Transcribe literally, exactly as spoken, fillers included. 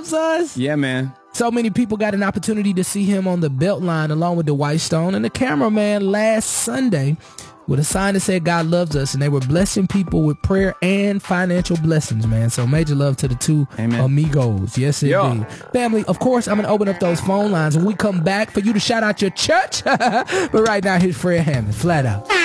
loves us. Yeah, man. So many people got an opportunity to see him on the Beltline along with the White Stone and the cameraman last Sunday with a sign that said God loves us, and they were blessing people with prayer and financial blessings, man. So major love to the two Amen. amigos. Yes, Yo. indeed. Family, of course, I'm going to open up those phone lines when we come back for you to shout out your church. But right now, here's Fred Hammond, Flat Out.